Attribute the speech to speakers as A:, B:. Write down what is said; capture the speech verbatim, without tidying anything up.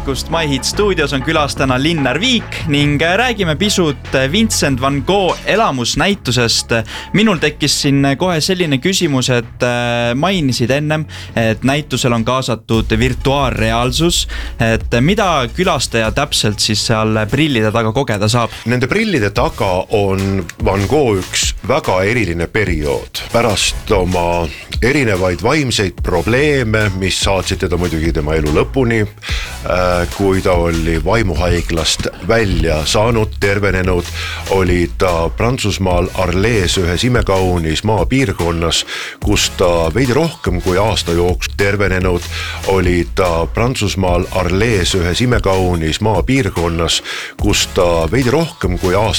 A: hommikust, My Hit stuudios on külas täna Linnar Viik ning räägime pisut Vincent van Gogh elamusnäitusest. Minul tekkis siin kohe selline küsimus, et mainisid ennem, et näitusel on kaasatud virtuaalreaalsus, et mida külastaja täpselt siis seal prillide taga kogeda saab?
B: Nende prillide taga on Van Gogh üks väga eriline periood. Pärast oma erinevaid vaimseid probleeme, mis saatsid teda muidugi tema elu lõpuni, kui ta oli vaimuhaiglast välja saanud, tervenenud, oli ta Prantsusmaal Arles ühes imekaunis maapiirkonnas, kus ta veidi rohkem kui aasta jooksul tervenenud, oli ta Prantsusmaal Arles ühes imekaunis maapiirkonnas, kus ta veidi rohkem kui aasta